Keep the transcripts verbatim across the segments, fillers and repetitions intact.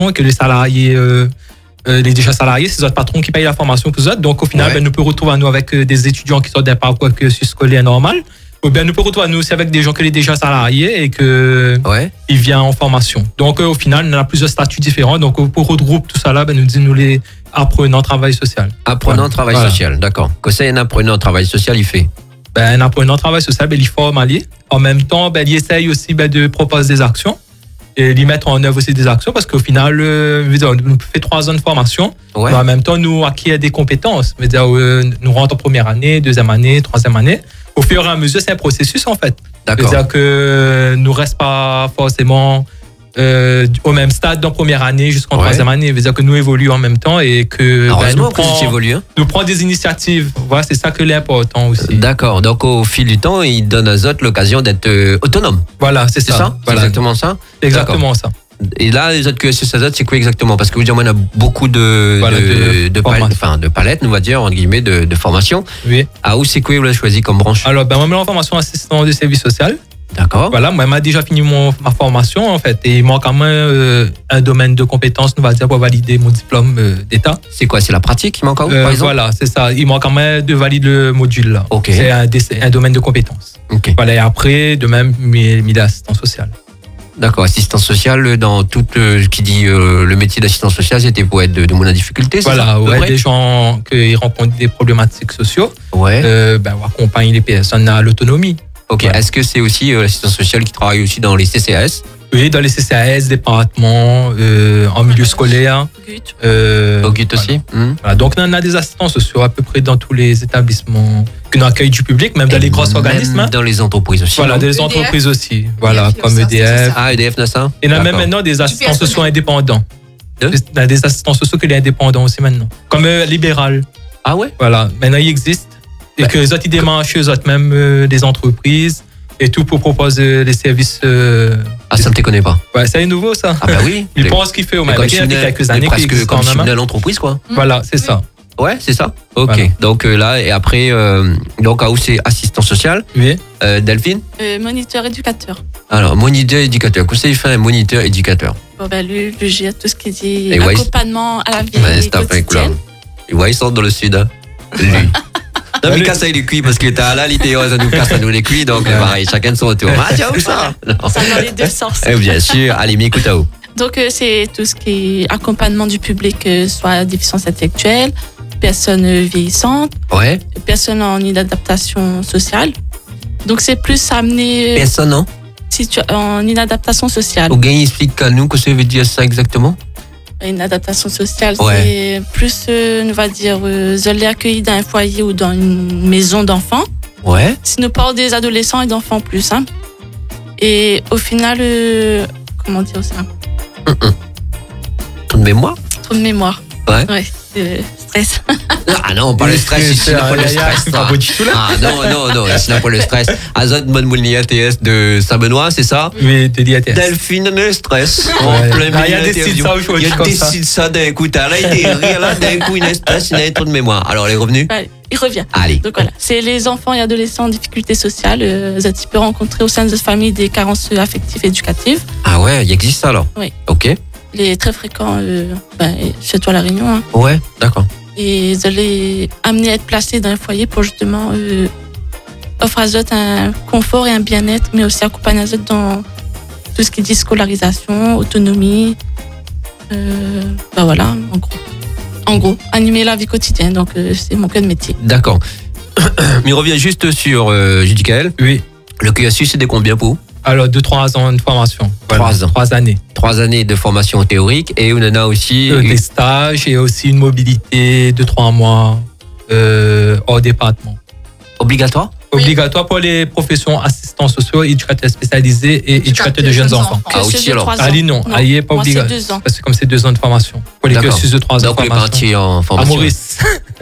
formation et que les salariés, euh, euh, les déjà salariés, c'est notre patron qui paye la formation pour eux. Donc, au final, Ouais. ben, nous pouvons retrouver à nous avec euh, des étudiants qui sortent d'un parcours cursus scolaire normal. Ou bien nous pouvons retrouver à nous aussi avec des gens qui sont déjà salariés et que Ouais. ils viennent en formation. Donc, euh, au final, on a plusieurs statuts différents. Donc, euh, pour regrouper tout ça là, ben, nous disons nous les apprenants travail social. Apprenant Voilà. travail Voilà. social, d'accord. Que c'est un apprenant travail social, il fait. Ben, un apprenant travail social, ben, il forme à lier. En même temps, ben, il essaye aussi ben, de proposer des actions et lui mettre en œuvre aussi des actions parce qu'au final, euh, nous fait trois ans de formation. Ouais. Mais en même temps, nous acquiert des compétences. Je veux dire, euh, nous rentrons en première année, deuxième année, troisième année. Au fur et à mesure, c'est un processus en fait. D'accord. C'est-à-dire que nous reste pas forcément euh, au même stade dans première année jusqu'en Ouais. troisième année. C'est-à-dire que nous évoluons en même temps et que ben, Heureusement nous, que vous prend, évoluez. Hein. nous prend des initiatives. Voilà, c'est ça que l'important aussi. D'accord. Donc au fil du temps, il donne à Zot l'occasion d'être euh, autonome. Voilà, c'est C'est ça. ça, C'est Voilà. exactement ça. Exactement ça. Et là, les autres Q S S A Z, c'est quoi exactement? Parce que vous dites, on a beaucoup de, Voilà, de, de de, pal- formation. enfin, de palettes, nous va dire, entre guillemets, de, de formation. Oui. Ah, où c'est quoi vous l'avez choisi comme branche? Alors, ben, moi, je suis en formation assistant de service social. D'accord. Voilà, moi, j'ai déjà fini mon, ma formation, en fait. Et il manque quand même euh, un domaine de compétences, on va dire, pour valider mon diplôme euh, d'État. C'est quoi? C'est la pratique qui manque encore, Euh, par exemple? voilà, c'est ça. Il manque quand même de valider le module, là. Ok. C'est un, des- un domaine de compétences. Ok. Voilà, et après, de même, mes, mes assistants social. D'accord. Assistant social, dans tout euh, qui dit euh, le métier d'assistant social, c'était pour être de, de monde en difficulté, c'est ça, Voilà, à peu ouais, près des gens qui rencontrent des problématiques sociaux, Ouais. euh, ben, on accompagne les personnes à l'autonomie. Ok. voilà. Est-ce que c'est aussi euh, l'assistant social qui travaille aussi dans les C C A S? Oui, dans les C C A S, départements, euh, en milieu scolaire. Euh, Au G U T aussi? Hmm. Voilà, donc on a des assistants sociaux à peu près dans tous les établissements que nous accueillons du public, même dans les gros Même organismes. hein. dans les entreprises aussi. Voilà, non? des E D F. entreprises aussi. Voilà, E D F, comme ça, E D c'est F. ça. Ah, E D F, n'est-ce pas? Et on a même D'accord. maintenant des assistants personnel. sociaux indépendants. De Il y a des assistants sociaux qui sont indépendants aussi maintenant. Comme euh, libéral. Ah ouais? Voilà, maintenant il existe. Et Ben, que les autres, ils démarchent eux autres même euh, des entreprises et tout pour proposer les services. euh, Ah, ça ne te connaît pas. Ouais, c'est nouveau ça. Ah bah oui. Ils Les- pensent qu'il fait au les même. codes Il y a criminels, quelques mais années qu'il presque existe comme quand même. criminel l'entreprise, quoi. Voilà, c'est ça. Ouais, c'est ça. Ok. Voilà. Donc euh, là, et après, euh, donc, à où c'est assistant social, Oui. euh, Delphine? Euh, moniteur éducateur. Alors, moniteur éducateur. Qu'est-ce qu'il fait un moniteur éducateur? Bon, ben, lui, lui gère tout ce qui dit Et ouais, accompagnement à la vie Ouais, c'est un peu cool. quotidienne. Et ouais, ils sont dans le sud. Hein. Lui. Non, mais casse les cuits parce que t'as là, l'idéal, ça nous casse à nous les cuits, donc pareil, chacun de son tour. Ah, tiens, où ça? Non. Ça dans les deux sens. Eh, bien sûr, allez, m'écoute à où? Donc, euh, c'est tout ce qui est accompagnement du public, euh, soit déficience intellectuelle, personnes euh, vieillissantes, Ouais. personnes en inadaptation sociale. Donc, c'est plus amené euh, Personne, non? situa- en inadaptation sociale. Au gain, explique à nous ce que ça veut dire ça exactement. Une adaptation sociale, Ouais. c'est plus, euh, on va dire, euh, je l'ai accueilli dans un foyer ou dans une maison d'enfants. Ouais. Sinon, pas des adolescents et d'enfants plus. Hein. Et au final, euh, comment dire ça? Ton mémoire? Trop de mémoire. Ouais. Ouais, euh, stress. Ah non, pas le stress, C'est- ici, c'est n'a pas un le yaya, stress. c'est ça. pas beau du tout, là. Ah non, non, non, ici n'a pas le stress. Azot Monmoulnia T S de Saint-Benoît, c'est ça? Oui, de l'I A T S. Delphine le stress. Ouais. En plein Là, il y a milieu des d'interview. sites ça aujourd'hui Il y a comme des ça. sites ça d'un coup. T'as là, il est rire là, d'un coup, il a stress, il a un trou de mémoire. Alors, les revenus? Ouais, il revient. Allez. Donc voilà, c'est les enfants et adolescents en difficulté sociale. Euh, vous êtes peut rencontrer au sein de cette famille des carences affectives et éducatives. Ah ouais, il existe ça alors? Oui. Ok. Les très fréquents euh, ben, chez toi à La Réunion. Hein. Ouais, d'accord. Et vous allez amener à être placé dans un foyer pour justement euh, offrir à eux un confort et un bien-être, mais aussi accompagner à eux dans tout ce qui dit scolarisation, autonomie. Euh, ben voilà, en gros. En gros, animer la vie quotidienne. Donc, euh, c'est mon cœur de métier. D'accord. Mais on revient juste sur euh, Judicaël. Oui. Le Q S U, c'est de combien pour vous? Alors, deux, trois ans de formation. Trois ans. Trois années. Trois années de formation théorique et on en a aussi. Euh, des stages et aussi une mobilité de trois mois euh, hors département. Obligatoire? Oui. Obligatoire pour les professions assistants sociaux, éducateurs spécialisés et éducateurs de jeunes enfants. Ah, aussi, Cursus de alors. trois ans. Ali, non. Non, Ali n'est pas moi, c'est obligatoire. deux ans. Parce que comme c'est deux ans de formation. Pour les D'accord. cursus de trois ans Donc, de on est formation. parti en À formation. Maurice.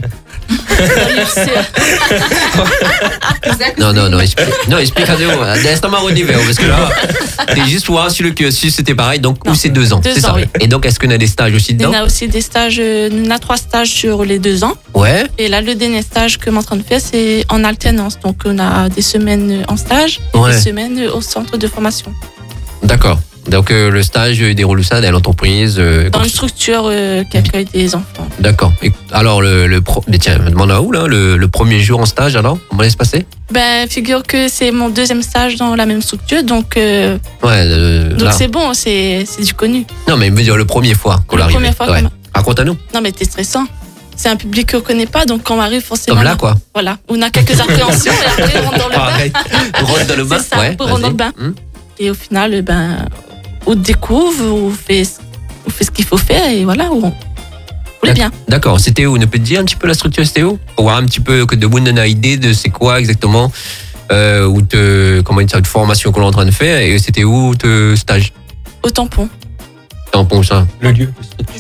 Non, non, non, explique, non, explique à nous. L'instant m'a redévé, parce que là, t'es juste voir si le Q S U c'était pareil, donc Non, où c'est deux ans, deux c'est ça. ans, oui. Et donc, est-ce qu'on a des stages aussi Il y dedans? en a aussi des stages, euh, on a trois stages sur les deux ans. Ouais, Et là, le dernier stage que je suis en train de faire, c'est en alternance. Donc, on a des semaines en stage et Ouais. des semaines au centre de formation. d'accord. Donc euh, le stage il déroule ça dans l'entreprise euh, Dans comme- une structure euh, qui accueille des enfants. D'accord. Et alors le, le pro... mais tiens, me demande à où là le, le premier jour en stage alors comment allait se passer? Ben, figure que c'est mon deuxième stage dans la même structure, donc euh, Ouais. euh, donc là. c'est bon, c'est c'est du connu. Non mais je veux dire le premier fois qu'on La arrive. première fois Ouais. qu'on Raconte-nous. Non, mais t'es stressant. C'est un public qu'on connaît pas, donc quand on arrive forcément. Comme là quoi. Voilà, on a quelques appréhensions et après on rentre dans le bain. Pareil. On rentre dans le bain. C'est ça, ouais. on rentre dans le bain. vas-y. Hum. Et au final, eh ben, on découvre, on fait, on fait ce qu'il faut faire et voilà, on, on est bien. D'accord. C'était où? Ne peut te dire un petit peu la structure c'était où? Pour voir un petit peu que de monde a une idée de c'est quoi exactement euh, ou te comment dire une formation qu'on est en train de faire et c'était où te stage? Au tampon. Tampon ça. Le lieu.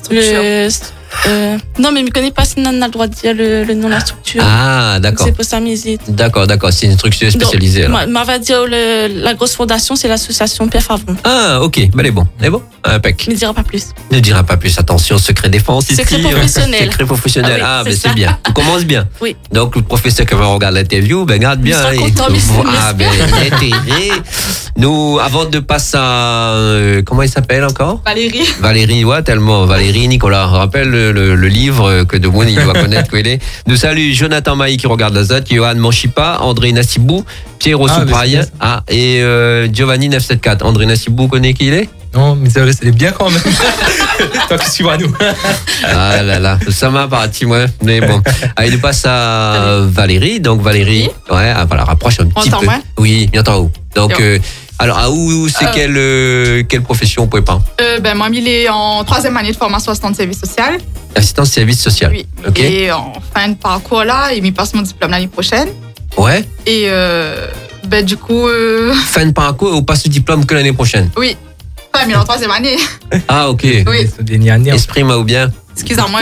Le, euh, non, mais je ne connais pas si on a le droit de dire le, le nom de la structure. Ah d'accord. C'est pour ça, mais hésite. D'accord, d'accord. C'est une structure spécialisée. alors. On va dire le, la grosse fondation, c'est l'association Pierre Favron. Ah, ok. Ben, elle est bon. Elle est bon. Impec. Je ne dirai pas plus. Ne dira pas plus. Attention, secret défense Secret ici. professionnel. Secret professionnel. Ah Ah, oui, ben c'est c'est ça. bien. On commence bien. Oui. Donc, le professeur qui va regarder l'interview, ben garde bien. sera hein, content, et- mais c'est- Ah, ben, intérêt. Nous, avant de passer à. euh, comment il s'appelle encore? Valérie. Valérie, ouais, tellement. Valérie, Nicolas, rappelle le, le, le livre que de monde il doit connaître. qu'il est. Nous salue Jonathan Maï qui regarde la Z, Johan Manchipa, André Nassibou, Pierre Ah, mais Soupraille, c'est bien ah, et euh, Giovanni neuf cent soixante-quatorze. André Nassibou, connaît qui il est? Non, mais ça, c'est bien quand même. Toi qui suivras nous. Ah là là, ça m'a parti, moi. Mais bon. Allez, nous passe à Valérie. Donc, Valérie, ouais, ah, voilà, rapproche un petit Entends peu. moi Oui, bien t'en haut. Donc, Yo. euh, alors, à où c'est Euh. quelle, euh, quelle profession, vous pouvez pas? Euh, ben, moi, il est en troisième année de formation assistant de service social. Assistance service social. Oui. Ok. Et en fin de parcours, là, il m'y passe mon diplôme l'année prochaine. Ouais. Et euh, ben, du coup, euh, Fin de parcours, on passe le diplôme que l'année prochaine. oui. Enfin, mais en troisième année. Ah, ok. Oui. C'est des niais. Exprime ou bien. Excusez-moi.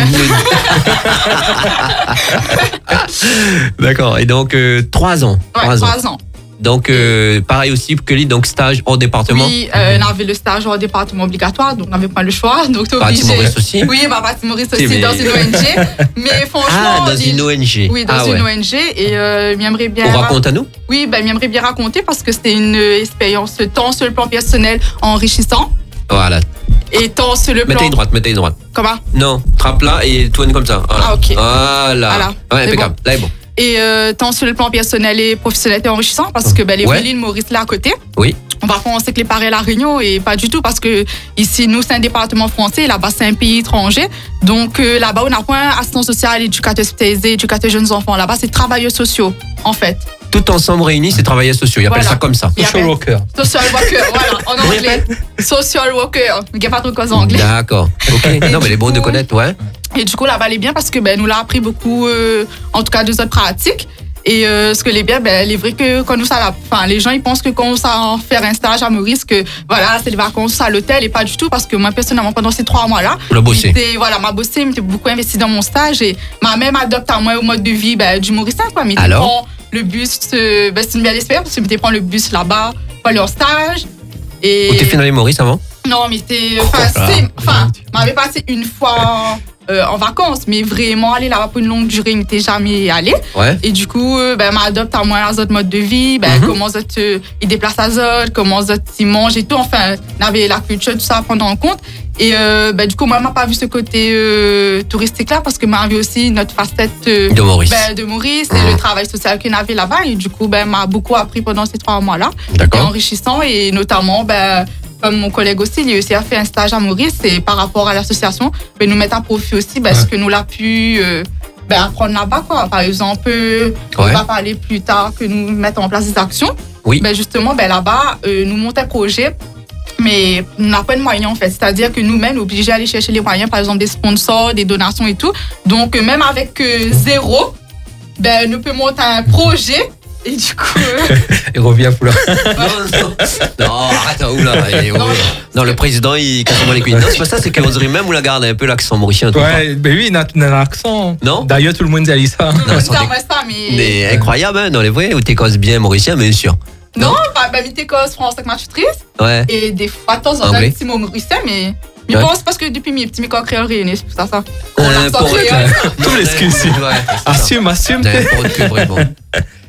D'accord. Et donc, euh, trois ans. Ouais, Trois ans. trois ans. Donc, euh, pareil aussi que lui, donc stage en département. Oui, euh, on avait le stage en département obligatoire, donc on n'avait pas le choix. Donc, t'es Parti obligé. Maurice aussi. Oui, bah, Parti Maurice C'est aussi, mais- dans une O N G. Mais franchement. Ah, dans les- une O N G. Oui, dans ah, une ouais. O N G. Et euh, j'aimerais bien. On raconte à nous? Oui, ben, j'aimerais bien raconter parce que c'était une expérience tant sur le plan personnel enrichissant Voilà. et tant sur le plan. Mettez droite, mettez droite. Comment? Non, trappe là et tourne comme ça. Voilà. Ah, ok. Voilà. Voilà. Ouais, C'est impeccable. Là, est bon. Et euh, tant sur le plan personnel et professionnel et enrichissant parce que ben, les Ouais. ouais. l'île Maurice là à côté. Oui. On va penser que les pareils la Réunion et pas du tout parce que ici nous c'est un département français, là-bas c'est un pays étranger. Donc euh, là-bas on a point assistant social, éducateur spécialisé, éducateur jeunes enfants. Là-bas c'est travailleurs sociaux en fait. Tout ensemble réunis, c'est travailleurs sociaux. Ils appellent Voilà. ça comme ça. Il Social appelle- worker. Social worker, voilà, en anglais. Social worker. Il n'y a pas trop de cause en anglais. D'accord. Ok. Non, mais les bons de coup- connaître, ouais. Et du coup, là-bas, elle est bien parce que ben, nous l'a appris beaucoup, euh, en tout cas, de notre pratique. Et euh, ce que les bien, ben, il est vrai que quand nous, ça, la- enfin, les gens, ils pensent que quand on s'en faire un stage à Maurice, que voilà, c'est les vacances à l'hôtel et pas du tout parce que moi, personnellement, pendant ces trois mois-là, Pour le bosser. j'étais- voilà, m'a bossé, m'étais beaucoup investi dans mon stage et m'a même adopté à moi au mode de vie ben, du Mauricien, quoi. Mais Alors? prend le bus, euh, ben, c'est une belle expérience parce que m'étais prendre le bus là-bas pour aller en stage. Et... Ou t'es fait dans les Maurice avant? Non, mais c'était. Oh Enfin, là. c'est- enfin, m'avait passé une fois euh, en vacances, mais vraiment aller là-bas pour une longue durée, il m'était jamais allé. Ouais. Et du coup, euh, ben, m'adopte à moi à autres mode de vie, ben, Mhm. comment autres, euh, ils déplacent à autres, comment autres, ils mangent et tout. Enfin, on avait la culture, tout ça à prendre en compte. Et euh, ben, du coup, moi, m'a pas vu ce côté euh, touristique-là parce que m'a vu aussi notre facette euh, De Maurice. ben, de Maurice Mhm. et le travail social qu'on avait là-bas. Et du coup, ben, m'a beaucoup appris pendant ces trois mois-là. C'était D'accord. enrichissant et notamment, ben, comme mon collègue aussi, il a aussi a fait un stage à Maurice et par rapport à l'association, ben, nous mettre à profit aussi ben, Ouais. ce que nous l'a pu euh, ben, apprendre là-bas. Quoi. Par exemple, euh, on Ouais. va parler plus tard que nous mettons en place des actions. Oui. Ben, justement, ben, là-bas, euh, nous montons un projet. Mais on n'a pas de moyens en fait. C'est-à-dire que nous-mêmes, nous sommes obligés d'aller chercher les moyens, par exemple des sponsors, des donations et tout. Donc, euh, même avec euh, zéro, ben, nous pouvons monter un projet. Et du coup, euh, Il revient pour la. Non, non, non, arrête, oula. eh, oh. Non. Non, le président, il casse moi les couilles. Non, c'est pas ça, c'est qu'on dirait même où la garde un peu l'accent mauricien. tout Ouais, ben oui, il a il a un accent. Non? D'ailleurs, tout le monde dit ça. tout le monde sans dit, déc- ah, ouais, ça, mais... Mais incroyable, hein, dans les vrais, où t'es cause bien mauricien, bien sûr. Non, bah, bah, m'étais cause français que ma tutrice. Ouais. Et des fois, de temps en temps, Anglais. un petit mot mauricien, mais. Mais Ouais. bon, c'est parce que depuis mes petits mécois créoles réunis, c'est pour ça, ça. On Euh, l'a pour- créole. Tous les excuses. Ouais, c'est ça. Assume, assume. N'importe que, vraiment.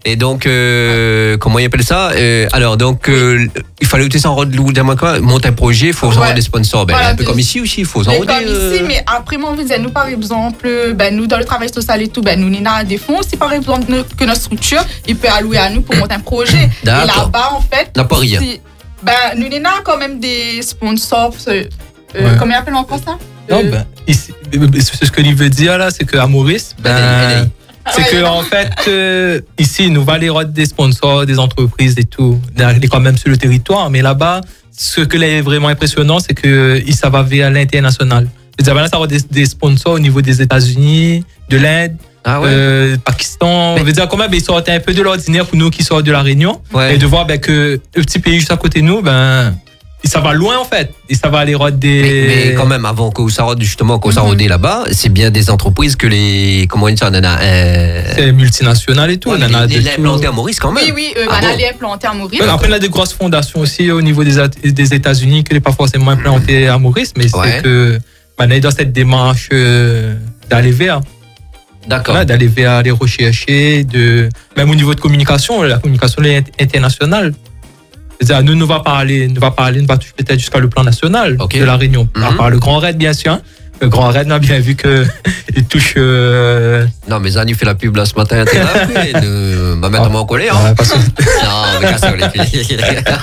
Et donc, euh, comment il appelle ça euh, Alors, donc, euh, il fallait aussi s'en rendre quoi monter un projet, il faut s'en Ouais. rendre des sponsors. Ben, Voilà, un peu des- comme ici aussi, il faut s'en Mais rendre. comme ici, mais après, moi, on disait, nous, par exemple, ben, nous, dans le travail social et tout, ben, nous, Nina a des fonds. Si, par exemple, nous- que notre structure, il peut allouer à nous pour monter un projet. Et D'accord. là-bas, en fait. N'a pas rien. si- ben, nous, Nina a quand même des sponsors. euh, euh, Ouais. Comment ils appellent encore ça? Non, Euh, ben, ici, ce que il veut dire là, c'est qu'à Maurice, ben, Allez, allez. c'est Ouais, que non. en fait, euh, ici, nous valons des sponsors, des entreprises et tout. On est quand même sur le territoire, mais là-bas, ce que là est vraiment impressionnant, c'est que il ça va vers l'international. C'est-à-dire, ben là, ça va des, des sponsors au niveau des États-Unis, de l'Inde, Ah ouais. euh, Pakistan. Mais- On veut dire quand même, ils sortent un peu de l'ordinaire pour nous qui sortent de la Réunion, Ouais. et de voir ben, que le petit pays juste à côté de nous, ben, ça va loin en fait. Et ça va aller rôder des. Mais, mais quand même, avant qu'au Sarod, justement, qu'au Mhm. Sarodé là-bas, c'est bien des entreprises que les. Comment on dit ça? On en a. Euh... C'est multinational et tout. Ouais, on en mais a les, de les tout. implantés à Maurice quand même. Oui, oui, euh, Ah ben, bon elle est implantée à Maurice. Ouais, après, on a des grosses fondations aussi au niveau des, At- des États-Unis qui n'est pas forcément implantée à Maurice, mais Ouais. c'est que ben, on est dans cette démarche euh, d'aller vers, D'accord. voilà, d'aller vers aller rechercher, de même au niveau de communication, la communication est internationale. C'est-à-dire, nous, nous va parler, nous va parler, nous va toucher peut-être jusqu'à le plan national Ok. de la Réunion. Mhm. À part le Grand Raid, bien sûr. hein. Le Grand Raid, on a bien vu que il touche. Euh, Non, mais Zani fait la pub là ce matin. T'es là, après, de... va mettre Ah. moi en colère. euh, parce que- Non, mais casse les filles.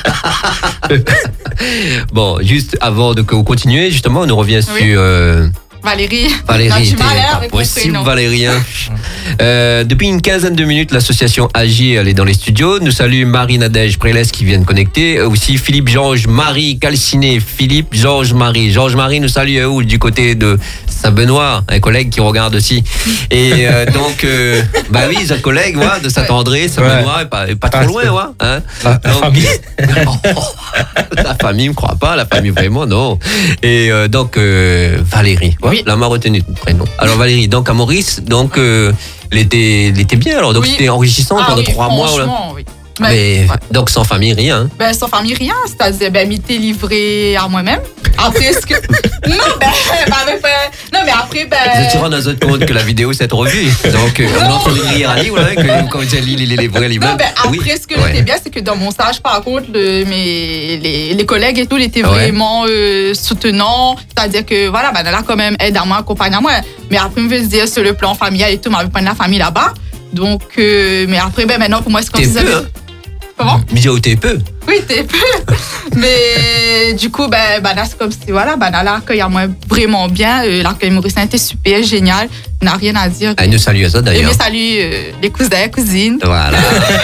Bon, juste avant de que vous continuez, justement, on nous revient Oui. sur euh, Valérie. Valérie. Non, tu t'es m'as l'air pas avec mon possible, prénom. Valérie. hein. Euh, depuis une quinzaine de minutes, l'association Agir, elle est dans les studios. Nous salue Marie-Nadège Prélès qui vient de connecter. Euh, Aussi Philippe Georges Marie Calciné. Philippe Georges Marie. Georges Marie nous salue euh, où du côté de Saint-Benoît, un collègue qui regarde aussi. Et euh, donc, euh, bah oui, c'est un collègue ouais, de Saint-André, Saint-Benoît, et pas, et pas trop Ah, loin, c'est- ouais, hein. la, la Donc, famille. la famille, me croit pas, la famille vraiment non. Et euh, donc euh, Valérie, ouais, Oui. là m'a retenu le prénom. Alors Valérie, donc à Maurice, donc euh, l'été, l'été bien alors, donc Oui. c'était enrichissant Ah pendant oui, trois mois. Là. franchement, oui. Mais, Mais ouais. donc sans famille rien. hein. Ben, sans famille, rien. C'est-à-dire, ben, m'était livré à moi-même. Après, est-ce que. Non, ben, ben, ben, ben, non, mais après, ben. Vous êtes rendu à votre compte que la vidéo s'est revue. Donc euh, on est en train de lire à lire, voilà, que quand vous allez lire les vrais livres. Non, ben, après, Oui. ce que Ouais. j'étais bien, c'est que dans mon stage, par contre, le, mes, les, les collègues et tout, ils étaient Ouais. vraiment euh, soutenants. C'est-à-dire que, voilà, ben, là, quand même, aide à moi, accompagne à moi. Mais après, je veux dire, sur le plan familial et tout, on m'avait pas de la famille là-bas. Donc, euh, mais après, ben, maintenant, pour moi, c'est comme T'es si peu, j'avais- hein. Comment? Vidéo t'es peu. Oui, t'es peu. Mais du coup, ben, ben, là, c'est comme si, voilà, ben, là, l'accueil à moi vraiment bien. Euh, l'accueil mauricien était super, génial. On n'a rien à dire. Elle nous salue à ça Et d'ailleurs. mais salut euh, les cousins, cousines. Voilà.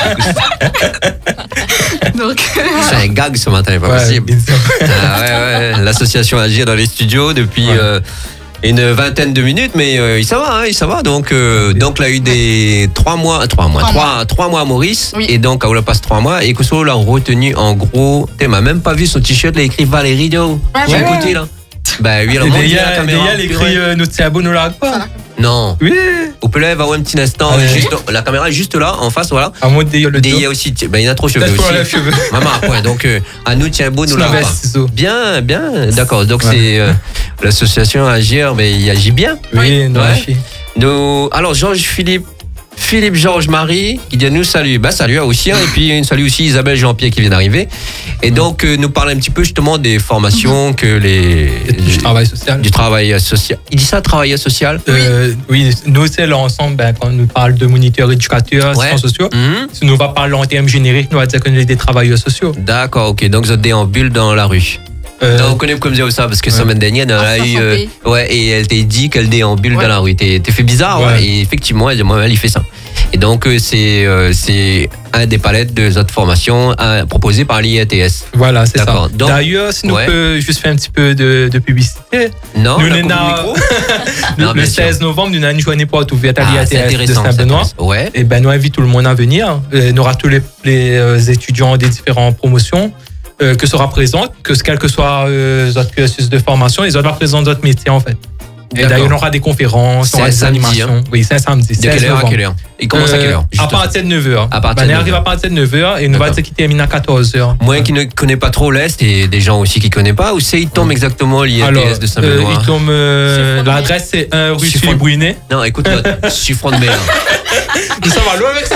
Donc, C'est un gag ce matin, pas Ouais, possible. bien sûr. Ah ouais, ouais. L'association Agir dans les studios depuis Ouais. euh, une vingtaine de minutes, mais euh, ça va, hein, il ça va. Donc, euh, donc là, il y a eu des trois mois, trois mois, Trois trois, trois mois à Maurice, Oui. et donc on passe trois mois, et que ça l'a retenu en gros. Tu m'a même pas vu son t-shirt, là, écrit Valérie Do. Ouais, J'ai ouais. écouté là. Bah oui, alors Et montre derrière, la caméra. derrière, il écrit euh, nous tiens bon, nous la pas. Non. Oui, Au peut va un petit instant. Ouais. Juste, la caméra est juste là, en face, voilà. à moins de derrière le Et il y dos. a aussi, ben, il y en a trop de cheveux Peut-être pour les aussi. cheveux. Maman, à point. Donc, euh, à nous, tiens beau, nous Nous la l'avons pas. ciseaux. Bien, bien, d'accord. Donc Ouais. c'est euh, l'association Agir, mais il agit bien. Oui, non, Ouais. chi. Nous, alors Georges Philippe, Philippe Georges Marie, qui dit nous salut, bah salut à aussi, hein, et puis une salut aussi Isabelle Jean-Pierre qui vient d'arriver. Et donc euh, nous parler un petit peu justement des formations que les Du travail social. du travail social. Il dit ça, travail social. Euh, oui, nous, c'est l'ensemble, ben, quand on nous parle de moniteurs, éducateurs, Ouais. assistants sociaux, Mhm. si nous va parler en termes génériques, nous va dire qu'on est des travailleurs sociaux. D'accord, ok. Donc vous déambule dans la rue. Euh, Donc, on connaît comme dire ça parce que ouais. semaine dernière, elle a Ah, ça, eu, ça euh, fait. ouais, et elle t'a dit qu'elle déambule Ouais. dans la rue. T'es t'es fait bizarre, ouais. Ouais. Et effectivement, elle dit, moi, elle, il fait ça. Et donc, euh, c'est euh, c'est un des palettes de notre formation euh, proposée par l'I A T S. Voilà, c'est ça. D'accord. Donc- D'ailleurs, si nous Ouais. peut juste faire un petit peu de, de publicité, Non, Nous, la on coupe a- du micro le, Non, le bien sûr. seize novembre, nous avons une journée porte ouverte à Ah, c'est l'I A T S de intéressant. c'est Saint-Benoît. intéressant. Ouais. Et ben, nous invitons tout le monde à venir. Euh, nous aura tous les, les euh, étudiants des différentes promotions euh, que sera présent, que quel que soit euh, notre cursus de formation, ils auront présent notre métier en fait. Et D'accord. d'ailleurs, on aura des conférences, C'est on aura un des samedi, animations. Oui, c'est un samedi. De quelle seize heure à novembre. quelle heure Il commence à quelle heure Euh, Juste À partir de neuf heures. À partir Ben, de on neuf arrive heures. à partir de neuf heures et nous va D'accord. dire qu'il termine à quatorze heures. Moi qui ne connais pas trop l'Est et des gens aussi qui ne connaissent pas, où c'est il tombe exactement l'I A T Alors, S de euh, Saint-Benoît il tombe. euh, Chiffon de L'adresse c'est un rue Chiffon de- Philippe Brunet. Non, écoute, chiffron de mer. Ça va loin avec ça.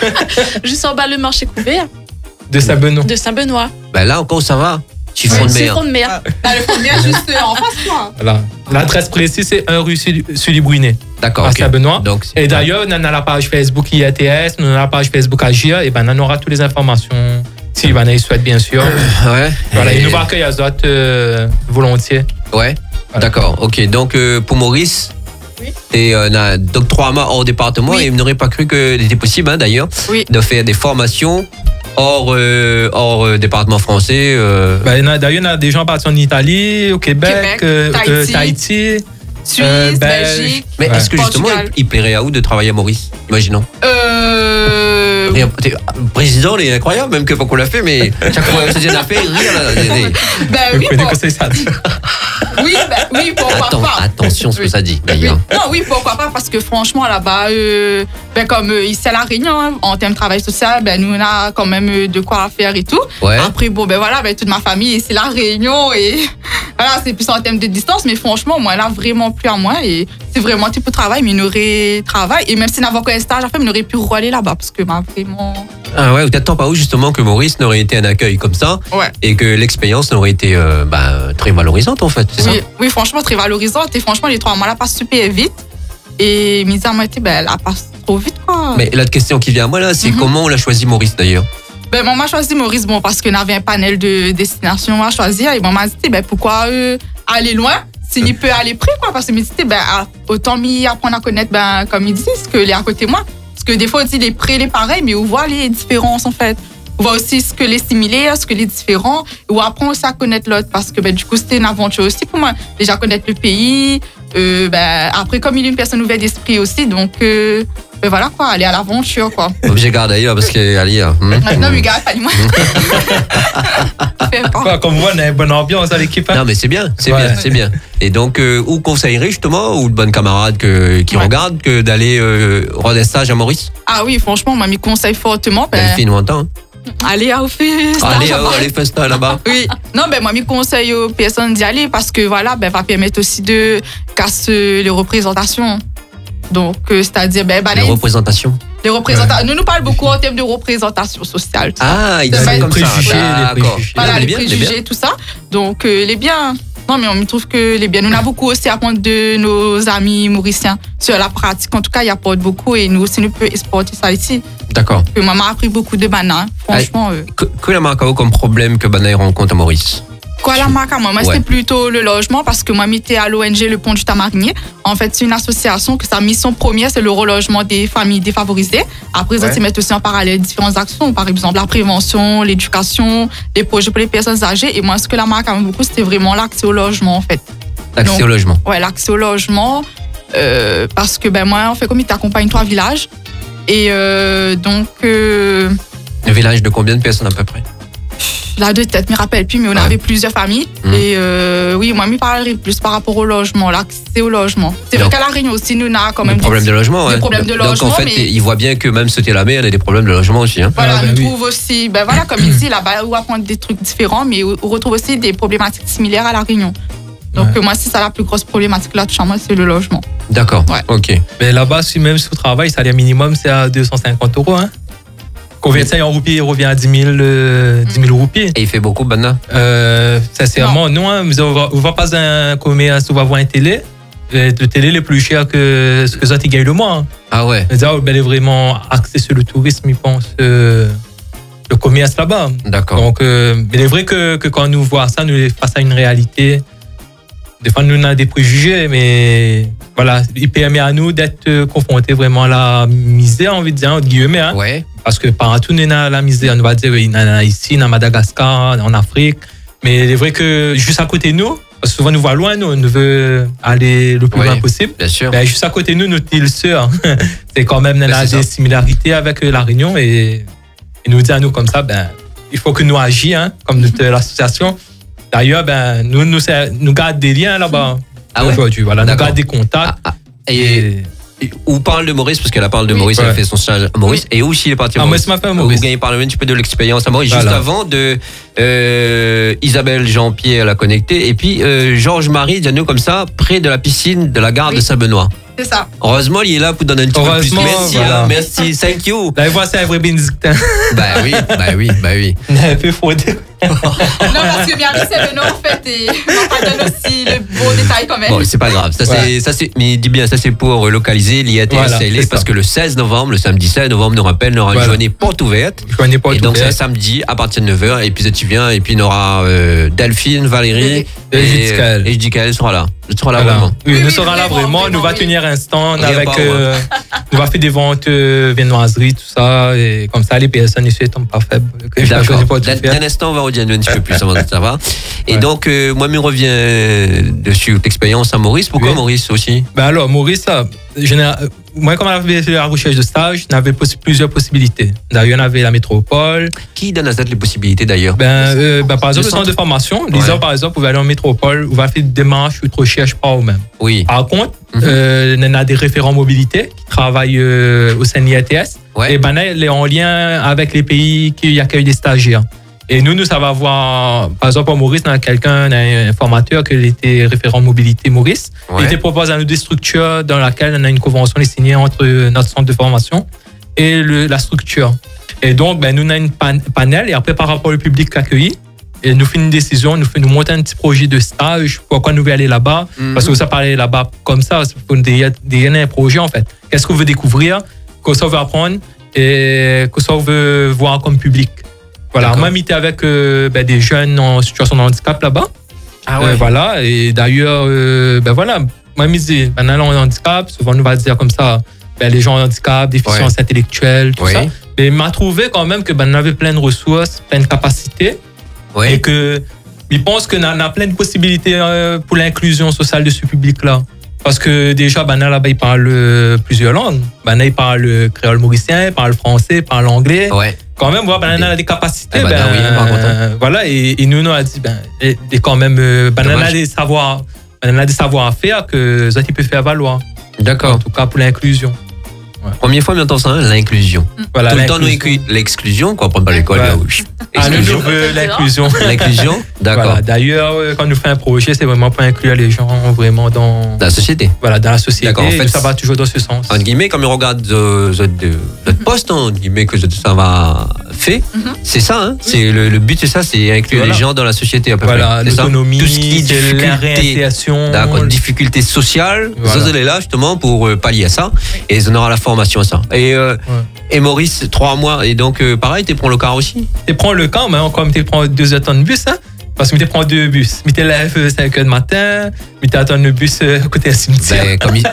Juste en bas, le marché couvert De Saint-Benoît. de Saint-Benoît. Ben là encore, ça va. Chiffon de C'est mer. front de mer. T'as le premier juste euh, en face, quoi. Voilà. L'adresse précise, c'est un rue Sully Sully Brunet, D'accord. à ok. Saint-Benoît. Donc, c'est- Et d'ailleurs, on a la page Facebook I A T S, on a la page Facebook Agir, et ben on aura toutes les informations, si ben, ils souhaitent, bien sûr. Ouais. Voilà, Et- ils nous accueillent à Zot euh, volontiers. Ouais. Voilà. D'accord. Ok. Donc euh, pour Maurice. Oui. Et euh, on a d'octroi hors département Oui. et il n'aurait pas cru que c'était possible hein, d'ailleurs Oui. de faire des formations hors, euh, hors euh, département français. euh, Ben, il y en a- d'ailleurs, il y en a des gens partis en Italie, au Québec, Québec, euh, euh, Tahiti. Tahiti. Suisse, Euh, Belge. Belgique. Mais Ouais. est-ce que justement Portugal. il, il plairait à où de travailler à Maurice? Imaginons. Euh... Et, t'es- président, il est incroyable, même que pas qu'on l'a fait, mais chaque fois que c'est une affaire, il rit. Là, Ben Vous oui, connaissez pour... que c'est ça. oui, ben, oui, pourquoi Attends, pas. attention ce que Oui. ça dit, Oui. d'ailleurs. Non, oui, pourquoi pas, parce que franchement, là-bas, euh, ben, comme euh, ici à La Réunion, hein, en termes de travail social, ben, nous, on a quand même euh, de quoi faire et tout. Ouais. Après, bon, ben voilà, ben, toute ma famille, c'est La Réunion et voilà, c'est plus en termes de distance, mais franchement, moi, là, vraiment plus à moi et c'est vraiment type de travail, mais il aurait travail et même si n'avait aucun stage à faire, il aurait pu rouler là-bas parce que, ben, vraiment. Ah ouais, ou t'attends pas où justement que Maurice n'aurait été un accueil comme ça Ouais. et que l'expérience n'aurait été euh, bah, très valorisante en fait, c'est Oui, oui, franchement, très valorisante et franchement, les trois mois là passent super vite et mise à moitié, ben, elle passe trop vite, quoi. ça? Mais la question qui vient à moi là, c'est Mhm. comment on l'a choisi Maurice d'ailleurs? Ben, moi, m'a choisi Maurice, bon, parce qu'on avait un panel de destinations à choisir. Et moi, m'a dit, ben, pourquoi euh, aller loin s'il y peut aller près, quoi. Parce que, me dit, ben, ah, autant m'y apprendre à connaître, ben, comme ils disent, que les à côté de moi. Parce que des fois, on dit les près, les pareils, mais on voit les différences, en fait. On voit aussi ce que les similaires, ce que les différents. Et on apprend aussi à connaître l'autre. Parce que, ben, du coup, c'était une aventure aussi pour moi. Déjà connaître le pays. Euh, ben, après, comme il est une personne ouverte d'esprit aussi, donc, euh, ben, voilà, quoi, aller à l'aventure, quoi. Obligé de garder là parce que allez, hein. Maintenant, mais gars, pas moi. Fais pas. Quoi, comme vous, on a une bonne ambiance à l'équipe. hein. Non mais c'est bien, c'est Ouais. bien, c'est bien. Et donc euh, où conseillerais justement ou de bonnes camarades que, qui Ouais. regardent que d'aller euh, rendre un stage à Maurice? Ah oui, franchement, moi, m'y conseille fortement. Ben, Delphine ou Antin? allez à Office. Allez, oh, allez, fais ça là-bas. Oui, non, ben moi, m'y conseille aux personnes d'y aller parce que voilà, ben, va permettre aussi de casser les représentations. Donc, euh, c'est-à-dire, ben, ben, Les les, représentations. les représentations. Nous nous parlons beaucoup en termes de représentation sociale. tout ça. Ah, il C'est dit les comme ça. préjugés, les D'accord. préjugés. Voilà, Non, mais les il est bien, il est bien. préjugés, tout ça. Donc, euh, les biens. Non, mais on me trouve que les biens. Nous, on a beaucoup aussi à apprendre de nos amis mauriciens sur la pratique. En tout cas, ils apportent beaucoup et nous aussi, nous pouvons exporter ça ici. D'accord. Que maman a appris beaucoup de bananes. Franchement, euh, Que, que la marque a eu comme problème que Banaï rencontre à Maurice? quoi la marque à moi, moi Ouais. c'était plutôt le logement parce que moi j'étais à l'O N G Le Pont du Tamarinier. En fait, c'est une association que sa mission première c'est le relogement des familles défavorisées. Après, Ouais. ils mettent aussi en parallèle différentes actions, par exemple la prévention, l'éducation, les projets pour les personnes âgées. Et moi, ce que la marque a beaucoup, c'était vraiment l'accès au logement en fait. L'accès Non. au logement. Ouais, l'accès au logement euh, parce que ben moi, on fait comme il t'accompagne trois villages et euh, donc euh, Un village de combien de personnes à peu près? là de tête, je me rappelle plus, mais on Ouais. avait plusieurs familles. Mhm. Et euh, oui, moi, je parlerai plus par rapport au logement, l'accès au logement. C'est vrai Donc, qu'à La Réunion aussi, nous, on a quand Des même problèmes de logement, des ouais. problèmes de Donc en logement, fait, mais- il voit bien que même sauter la mer, il y a des problèmes de logement aussi. Hein. Voilà, Ah, bah on oui. trouve aussi, ben voilà, comme il dit, là-bas, on apprend des trucs différents, mais on retrouve aussi des problématiques similaires à La Réunion. Donc, Ouais. euh, moi, c'est ça la plus grosse problématique là de chez moi, c'est le logement. D'accord. Ouais. Ok. Mais là-bas, si même si vous travaillez, le salaire minimum, c'est à deux cent cinquante euros. Hein. Convertir ça en roupies, il revient à dix mille, euh, dix mille roupies. Et il fait beaucoup, Bana? Euh, sincèrement, non. hein, mais on va, on va pas dans un commerce, on va voir un télé. Euh, Le télé est plus cher que ce que ça, tu gagnes le mois. Hein. Ah ouais. Mais ça, ben, il est vraiment axé sur le tourisme, il pense, euh, le commerce là-bas. D'accord. Donc, euh, mais il est vrai que, que quand nous voit ça, nous est face à une réalité. Des fois, nous on a des préjugés, mais voilà, il permet à nous d'être euh, confrontés vraiment à la misère, envie de dire, entre guillemets. Hein, Ouais. Parce que partout, on a la misère. On va dire, il y en a ici, à Madagascar, en Afrique. Mais il est vrai que juste à côté de nous, parce que souvent, nous voit loin, nous, on veut aller le plus Ouais. loin possible. Bien sûr. Ben, juste à côté de nous, notre île sœur, c'est quand même, on Ben, a c'est des ça. similarités avec euh, La Réunion et, et nous dit à nous comme ça, ben, il faut que nous agissions, hein, comme notre, l'association. D'ailleurs, ben, nous, nous, c'est- nous gardons des liens là-bas. Ah ouais? Aujourd'hui, voilà, nous D'accord. gardons des contacts. Ah, ah. Et, Et, et où parle de Maurice, parce qu'elle a parlé de Oui. Maurice, elle a Ouais. fait son stage à Maurice. Et où aussi il est parti à Ah, moi, Maurice? c'est ma femme, Vous Maurice. gagnez par le un petit peu de l'expérience à Maurice. Juste Voilà. avant de euh, Isabelle Jean-Pierre la connecter et puis euh, Georges Marie, dis-nous comme ça, près de la piscine de la gare Oui. de Saint-Benoît. C'est ça. Heureusement, il est là pour donner un petit peu plus. Heureusement, Merci, voilà. hein, merci, thank you. Là, voilà, c'est un vrai bénédictin. Bah oui, bah oui, bah oui. Un peu fraudé. Non, parce que Miami, c'est le nom, en fait, et on va pas donner aussi le beau détail quand même. Bon, c'est pas grave. Ça, Ouais. c'est, ça, c'est, mais dis bien, ça, c'est pour localiser l'I A T S Voilà, L A c'est parce ça. que le seize novembre, le samedi seize novembre, nous rappelle, il y aura une Voilà. journée porte ouverte. Je connais pas Et tout donc, c'est fait. samedi à partir de neuf heures. Et puis, tu viens, et puis, il y aura euh, Delphine, Valérie Et Judikael. et Judikael sera là. Je serai là Voilà. vraiment. Oui, Oui, nous oui, serons là vraiment, vraiment. vraiment, Nous va oui. tenir un stand Rien avec. pas, euh, nous va faire des ventes euh, viennoiseries, tout ça. Et comme ça, les personnes ici ne tombent pas faibles. Je D'accord. connais pas tout D'un faire. d'un instant, on va redire un petit peu plus avant de savoir. Et Ouais. donc, euh, moi, je reviens dessus l'expérience à Maurice. Pourquoi Oui. Maurice aussi? Ben alors, Maurice, ça, je n'ai- euh, moi, comme j'avais fait la recherche de stage, j'avais possi- plusieurs possibilités. D'ailleurs, on avait la métropole. Qui donne à ça les possibilités d'ailleurs? Ben, euh, ben, par exemple, Le le centre de formation, les Ouais. gens, par exemple, pouvaient aller en métropole ou va faire des démarches ou de recherche par eux-mêmes. Oui. Par contre, Mhm. euh, on a des référents mobilité qui travaillent euh, au sein de l'I A T S. Ouais. Et ben, là, elle est en lien avec les pays qui accueillent des stagiaires. Et nous, nous, ça va voir, par exemple, pour Maurice, on a quelqu'un, on a un formateur qui était référent mobilité Maurice. Ouais. Il te propose à nous des structures dans laquelle on a une convention signée entre notre centre de formation et le- la structure. Et donc, ben, nous, on a une pan- panel et après, par rapport au public accueilli, et nous faisons une décision, nous faisons nous monter un petit projet de stage, pourquoi nous voulons aller là-bas. Mhm. Parce que ça parler là-bas comme ça, c'est pour des, des, un projet en fait. Qu'est-ce qu'on veut découvrir, qu'est-ce qu'on veut apprendre et qu'est-ce qu'on veut voir comme public. Voilà, D'accord. moi, j'étais avec euh, ben, des jeunes en situation de handicap là-bas. Ah Euh, voilà, et d'ailleurs, euh, ben voilà, moi, je me dis, ben, là, on est en handicap, souvent, on va dire comme ça, ben, les gens en handicap, déficience intellectuelle, tout Oui. ça. Mais il m'a trouvé quand même que ben, on avait plein de ressources, plein de capacités, Ouais. et que je pense qu'on a, on a plein de possibilités euh, pour l'inclusion sociale de ce public-là. Parce que déjà, ben, là-bas, ils parlent euh, plusieurs langues. Ben, là, ils parlent euh, créole mauricien, ils parlent français, ils parlent anglais. Ouais. Quand même, voilà, ben, on a des capacités. Ah, ben, ben, oui, par contre, hein. euh, voilà, et, et nous, on a dit, ben, et, et quand même, euh, ben, on a Dommage. des savoirs, ben, on a des savoirs à faire que ça, tu peux faire valoir. En D'accord. tout cas, pour l'inclusion. Première fois, on entend ça, hein, l'inclusion. Voilà, Tout le temps, nous, l'inclusion. écrit l'exclusion, quoi, prendre pas l'école. Ouais. là, oui. Ah, nous, nous, Exclusion. on veut l'inclusion. L'inclusion, d'accord. Voilà. D'ailleurs, euh, quand nous fait un projet, c'est vraiment pour inclure les gens vraiment dans, Dans la société. voilà, dans la société. D'accord, en fait, et ça va toujours dans ce sens. Entre guillemets, comme on regarde euh, votre votre poste, hein, entre guillemets, que ça va fait, Mhm. c'est ça, hein. C'est le, le but, c'est ça, c'est inclure Voilà. les gens dans la société à peu Voilà, près. C'est ça. l'autonomie, Tout ce qui est c'est la difficulté, réinsertion. d'accord, difficulté sociale, Voilà. ça, elle est là justement pour euh, pallier à ça, et on aura la formation à ça. Et euh, Ouais. et Maurice, trois mois, et donc euh, pareil, tu prends le car aussi. Tu prends le camp, mais encore, tu prends deux heures de temps de bus, hein. Parce que tu prends deux bus. Tu te lèves à cinq heures du matin, tu attends le bus euh, à côté du cimetière. Ben, comme il-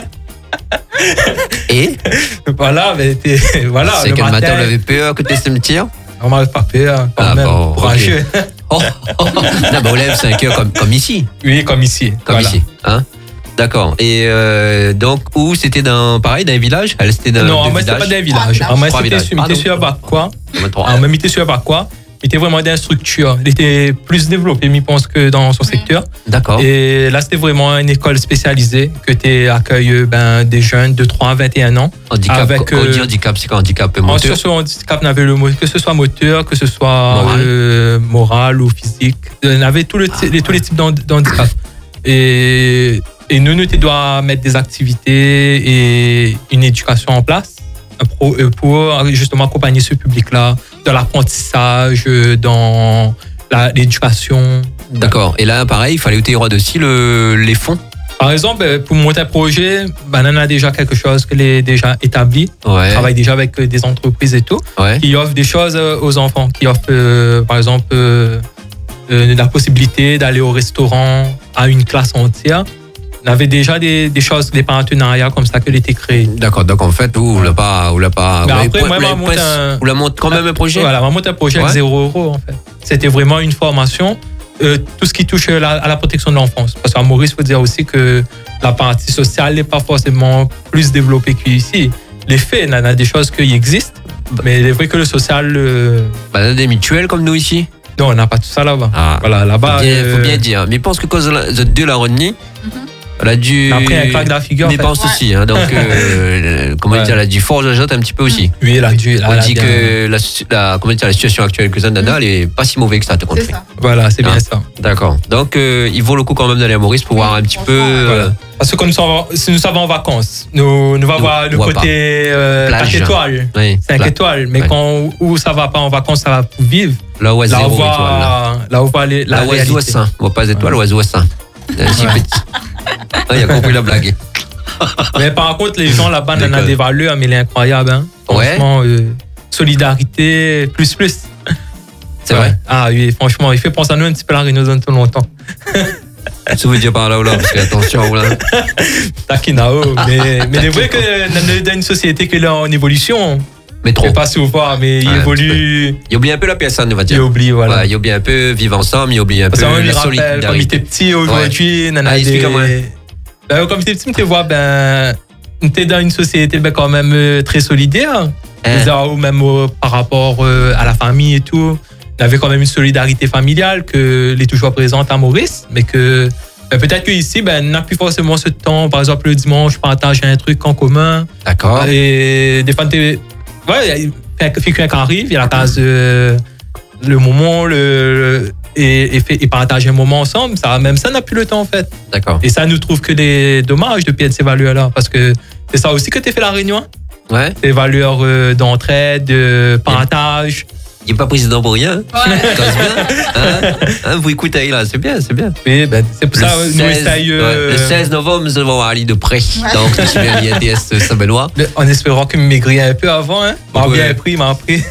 Et Voilà, mais t'es, voilà, c'est le que le matin, matin, on avait peur que tu cimetière. on m'a pas peur, quand Ah même, bon, courageux. Oh, oh, oh. Non, ben, on lève cinq heures comme, comme ici. Oui, comme ici. Comme voilà. ici. Hein? D'accord. Et euh, donc, où c'était dans, pareil, dans un village? Elle c'était dans Non, deux moi, c'était pas villages? d'un village. Trois Ah, moi, Trois c'était villages. sur, Pardon. j'étais sur Abakwa. Comment trois? Ah, même, il était sur Abakwa. Il était vraiment dans une structure. Il était plus développé, je pense, que dans son Oui. secteur. D'accord. Et là, c'était vraiment une école spécialisée que tu accueilles ben, des jeunes de trois à vingt et un ans. Handicap, avec, quand on dit euh, handicap, c'est quoi handicap En moteur? sur ce handicap, on avait le mot, que ce soit moteur, que ce soit Moral. euh, moral ou physique. On avait tout le, Ah, les- tous les types d'hand- d'handicap. Et, et nous, nous, tu dois mettre des activités et une éducation en place pour, pour justement accompagner ce public-là dans l'apprentissage, dans la- l'éducation. D'accord. Et là, pareil, il fallait ôter aussi le, les fonds. Par exemple, euh, pour monter un projet, ben, on a déjà quelque chose qui est déjà établi. On Ouais. travaille déjà avec euh, des entreprises et tout, Ouais. qui offrent des choses euh, aux enfants, qui offrent, euh, par exemple, euh, euh, la possibilité d'aller au restaurant à une classe entière. On avait déjà des, des choses, des partenariats comme ça qui ont été créés. D'accord. Donc, en fait, vous, vous l'avez pas, vous l'avez pas, Mais vous l'avez après, pas- moi, vous l'avez moi, monte pas- un- vous la monte quand même un projet? Voilà, on monte un projet Ouais. avec zéro euro, en fait. C'était vraiment une formation, euh, tout ce qui touche la- à la protection de l'enfance. Parce qu'à Maurice, il faut dire aussi que la partie sociale n'est pas forcément plus développée qu'ici. Les faits, il y en a des choses qui existent, mais il est vrai que le social, euh, Bah, on a des mutuelles comme nous ici. non, on n'a pas tout ça là-bas. Ah. Voilà, là-bas. Faut bien, faut euh, bien dire. Mais je pense que cause de la- de deux la Rodney, Elle a dû. Après, elle claque la figure. en fait. dépense Ouais. aussi, hein, donc euh, comment Ouais. dire, elle a dû fort jajote un petit peu aussi. Oui, elle a dû. elle On a dit bien- que la, la, comment dire, la situation actuelle que Nana, elle est pas si mauvaise que ça, te compte C'est fait. ça. Voilà, c'est bien Ah. ça. D'accord. Donc, euh, il vaut le coup quand même d'aller à Maurice pour Oui, voir un petit peu. franchement, euh, Voilà. Parce que quand nous sommes, si nous sommes en vacances, nous, nous va Nous, voir le on va côté euh, Plage. quatre étoiles. oui, cinq là, étoiles. Mais Ouais. quand où ça va pas en vacances, ça va pour vivre. là où est Là, on zéro étoile. Là, voit, là, on voit les, la là où est réalité. oiseau sain. On voit pas les étoiles, Ouais. oiseau sain. Euh, si Ouais. petit. Ah, il a compris la blague. Mais par contre, les gens là-bas, on a D'accord. des valeurs, mais il est incroyable. Hein. Ouais. Franchement, euh, solidarité, plus, plus. C'est Ouais. vrai. Ah oui, franchement, il fait penser à nous un petit peu la Réunion tout longtemps. Ça veut dire par là ou là, parce que attention, là. Takinao. Mais, mais c'est vrai que dans une société qui est là en évolution, Mais je trop. sais pas souvent, mais il Ouais, un évolue, Il oublie un peu la personne, on va il dire. oublie, voilà. Ouais, il oublie un peu vivre ensemble, il oublie un peu Parce que moi, il la rappelle, quand il était solidarité. petit aujourd'hui, nana, Ah, des- explique-moi. Ben, comme il était petit, tu vois, ben, t'es dans une société ben, quand même euh, très solidaire. Hein. Ou même euh, par rapport euh, à la famille et tout. Il y avait quand même une solidarité familiale que est toujours présente à Maurice, mais que ben, peut-être qu'ici, ben, on n'a plus forcément ce temps. Par exemple, le dimanche, partager un truc en commun. D'accord. Et des fois, t'es- ouais, il y a quelqu'un qui arrive, il y a la case euh, le moment, le, le- et, et, fait, et partager un moment ensemble. Ça, même ça, n'a plus le temps en fait. D'accord. Et ça nous trouve que des dommages de perdre ces valeurs-là, parce que c'est ça aussi que tu fait la réunion. Ouais. Des valeurs euh, d'entraide, de partage. Il n'est pas président pour rien. Ouais. Cause bien. Hein? Hein, vous écoutez là, c'est bien, c'est bien. Oui, ben, c'est pour Le ça nous seize, essayons. ouais, euh, le seize novembre, nous allons aller de près. Ouais. Donc, je suis à l'I A T S Saint-Benoît. En espérant qu'il me maigrit un peu avant. Hein. M'a Ouais. bien pris, m'a pris.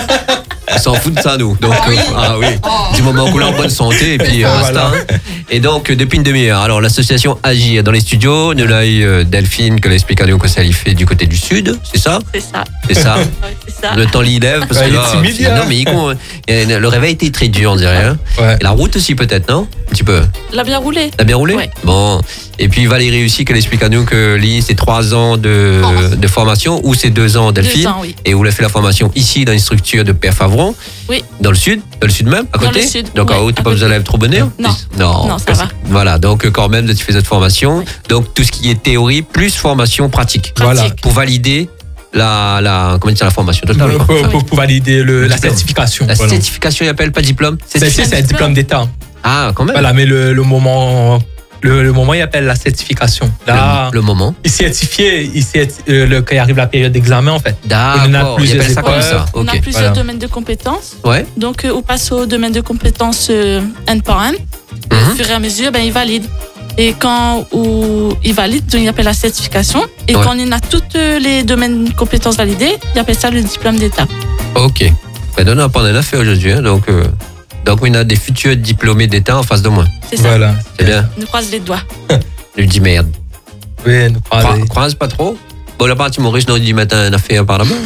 On s'en fout de ça, nous. Donc, Ah oui. euh, ah oui. Oh. Du moment qu'on est en bonne santé, et puis euh, Voilà. basta. Et donc, euh, depuis une demi-heure, alors l'association Agir dans les studios, nous l'a eu euh, Delphine, que l'explique à nous que ça y fait du côté du sud, c'est ça? C'est ça. C'est ça. Ouais, c'est ça. Le temps l'y lève, parce Ouais, que il est là, timide, finalement, hein. mais il con- euh, le réveil était très dur, on dirait. Hein. Ouais. Et la route aussi, peut-être, non? Un petit peu. Il a bien roulé. T'as bien roulé? Ouais. Bon. Et puis Valérie aussi, qu'elle explique à nous que l'I, c'est trois ans de, Formation. de formation, ou c'est deux ans, Delphine. Deux ans, oui. Et vous l'avez fait la formation ici, dans une structure de Père Favron. Oui. Dans le sud, dans le sud même, à Dans côté. le sud, Donc en ouais, haut, t'as à pas côté. besoin d'aller trop bonheur? Non. Non. Non, ça va. Voilà, donc euh, quand même, tu fais cette formation. Donc tout ce qui est théorie plus formation pratique. Voilà. Pratique. Pour valider la, la, comment dire, la formation totale. Pour, quoi. pour- pour valider le, Le la diplôme. certification. La voilà. certification, il appelle pas diplôme? C'est c'est- c'est un diplôme d'État. Ah, quand même. Voilà, mais le, le moment, le, le moment, il appelle la certification. Là, Le, le moment. il certifié, il certi- euh, le, quand il arrive la période d'examen, en fait. D'accord. a Il appelle plusieurs ça comme épreuves. ça. On a Ok. plusieurs voilà. domaines de compétences. Ouais. Donc, euh, on passe au domaine de compétences euh, un par un. Au Mhm. fur et à mesure, ben, il valide. Et quand où il valide, donc, il appelle la certification. Et Ouais. quand on a tous les domaines de compétences validés, il appelle ça le diplôme d'État. Ok. Ben, on a pas en affaire aujourd'hui. Hein, donc, euh, donc, on a des futurs diplômés d'État en face de moi. C'est ça. Voilà. C'est bien. On croise les doigts. Je lui dis merde. Oui, nous Cro- parler. croise pas trop. Bon, la partie Maurice, nous, il dit matin, une affaire par là-bas.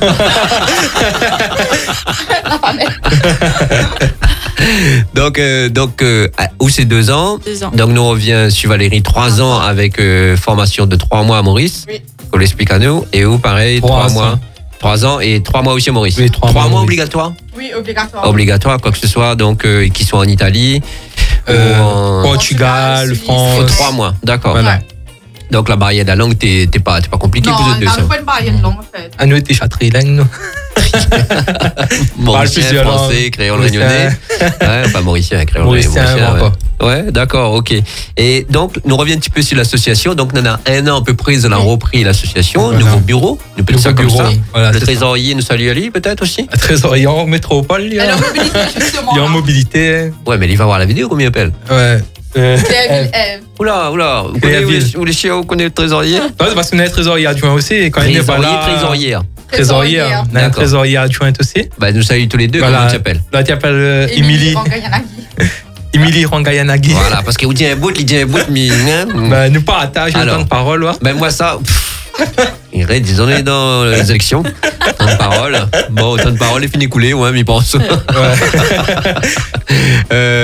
donc, euh, donc euh, à- où c'est deux ans. Deux ans. Donc, nous, on revient sur Valérie, trois ans avec euh, formation de trois mois à Maurice. Oui. On l'explique à nous. Et où, pareil, Trois trois mois. ans. Trois ans et trois mois aussi à Maurice. Oui, trois mois à mois Maurice. obligatoires. Oui, obligatoire. Obligatoire, quoi que ce soit. Donc, euh, qui soit en Italie. Euh, ou en... Portugal, Suisse. France. Faut trois mois, d'accord. Voilà. Donc, la barrière de la langue, t'es t'es pas, t'es pas compliqué Non, pour eux deux, on ça. n'a pas une barrière de langue, en fait. À nous, t'es châtrilingue, nous. Mauricien, plusieurs français, langues. créole, Mauricien. réunionnais. Ouais, enfin, mauricien, créole, Mauricien, mauricien, moi, ouais. pas. Ouais, d'accord, ok. Et donc, nous revenons un petit peu sur l'association. Donc, on a un an à peu près, on a repris l'association, Voilà. nouveau bureau, nous peut Nouveau ça comme bureau, ça. voilà, Le c'est ça. trésorier nous salue Ali, peut-être aussi. À trésorier en métropole, il y Elle est a, en mobilité, justement. il y a en là. mobilité. Ouais, mais il va voir la vidéo, combien il appelle. Ouais. Euh, Clairville, Ève. Oula, oula, vous Et connaissez, la vous, ville. les- vous les chiens, vous connaissez le trésorier ouais, parce qu'on a un trésorier adjoint aussi. Et quand il n'est pas Trésorier, là. trésorière. Trésorière. On a un D'accord. trésorier adjoint aussi. Bah, nous salue tous les deux, Voilà. comment tu t'appelles? Là, tu appelles euh, Émilie Emily. Rangayanagi. Emily Rangayanagi. Voilà, parce que vous dites un bout, il dit un bout, mais. hein, Ben, nous pas attache Alors. autant de paroles. Ouais. Ben moi ça, pff, il reste, disons, on est dans les élections, temps de parole. Bon, temps de parole est fini coulé, ouais, mais il pense. Ouais. euh,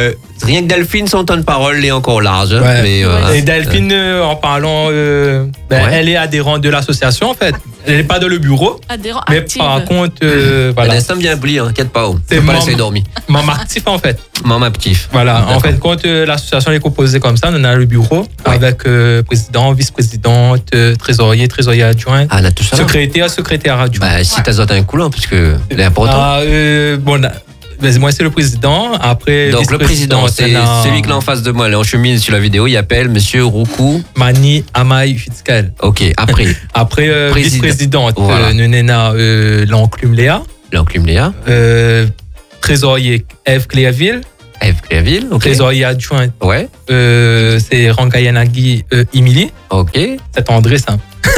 Rien que Delphine, son temps de parole est encore large. hein, Ouais. Mais, euh, Et Delphine, euh, en parlant, euh, ben, Ouais. elle est adhérente de l'association en fait. Elle n'est pas dans le bureau, Adhérent mais actif. par contre, euh, Un voilà, instant bien pli, hein, inquiète pas. Oh. C'est Faut pas membre. laisser dormir. membre actif en fait. Maman actif. Voilà, en D'accord. fait, quand euh, l'association est composée comme ça, on a le bureau avec euh, président, vice-présidente, euh, trésorier, trésorier adjoint, Ah, là, tout ça. là. secrétaire, secrétaire adjoint. Bah, si Ouais. t'as zoté un coup là, parce que c'est important. Ah, euh, bon, là, ben, moi c'est le président. Après, Donc le président, c'est vice-président, on a celui qui est en face de moi, là, en chemise sur la vidéo, il appelle Monsieur Roukou. Mani Amaï Fitzkel. Ok, après, Après, euh, Président. vice-présidente, Voilà. euh, nous avons euh, l'enclume Léa. l'enclume Léa, Euh, trésorier Eve Cléaville. Eve Cléaville, ok. Trésorier adjoint, Ouais, euh, c'est Rangayanagi euh, Emily. ok. C'est André, ça.